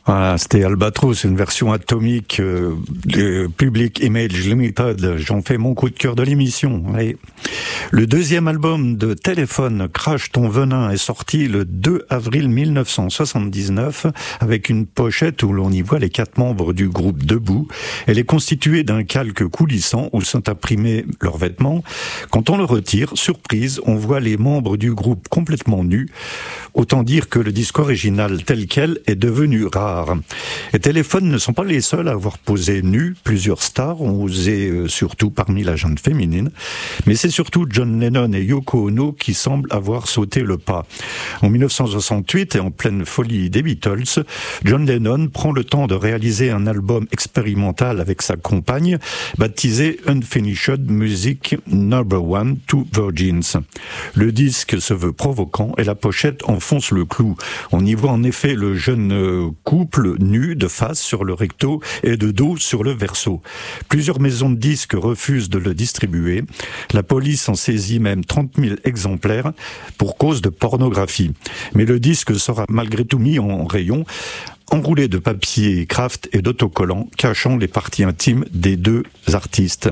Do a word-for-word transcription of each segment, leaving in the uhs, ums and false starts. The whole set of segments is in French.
Voilà, c'était Albatros, une version atomique euh, de Public Image Limited. J'en fais mon coup de cœur de l'émission. Allez. Le deuxième album de Téléphone, Crache ton venin, est sorti le deux avril mille neuf cent soixante-dix-neuf avec une pochette où l'on y voit les quatre membres du groupe debout. Elle est constituée d'un calque coulissant où sont imprimés leurs vêtements. Quand on le retire, surprise, on voit les membres du groupe complètement nus. Autant dire que le disque original tel quel est devenu rare. Les Téléphones ne sont pas les seuls à avoir posé nus. Plusieurs stars ont osé, euh, surtout parmi la gente féminine. Mais c'est surtout John Lennon et Yoko Ono qui semblent avoir sauté le pas. En mille neuf cent soixante-huit, et en pleine folie des Beatles, John Lennon prend le temps de réaliser un album expérimental avec sa compagne, baptisé Unfinished Music Number One to Virgins. Le disque se veut provoquant et la pochette enfonce le clou. On y voit en effet le jeune euh, couple nu de face sur le recto et de dos sur le verso. Plusieurs maisons de disques refusent de le distribuer. La police en saisit même trente mille exemplaires pour cause de pornographie. Mais le disque sera malgré tout mis en rayon, enroulé de papier craft et d'autocollants cachant les parties intimes des deux artistes.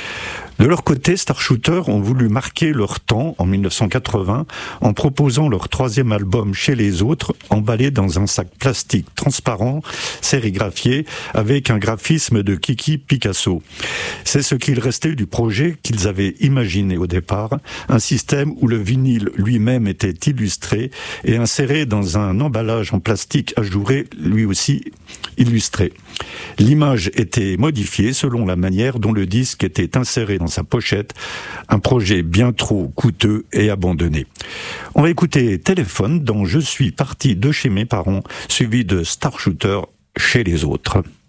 De leur côté, Star Shooter ont voulu marquer leur temps en mille neuf cent quatre-vingts en proposant leur troisième album Chez les autres, emballé dans un sac plastique transparent, sérigraphié, avec un graphisme de Kiki Picasso. C'est ce qu'il restait du projet qu'ils avaient imaginé au départ, un système où le vinyle lui-même était illustré et inséré dans un emballage en plastique ajouré, lui aussi illustré. L'image était modifiée selon la manière dont le disque était inséré dans sa pochette, un projet bien trop coûteux et abandonné. On va écouter Téléphone dans Je suis parti de chez mes parents, suivi de Star Shooter Chez les autres.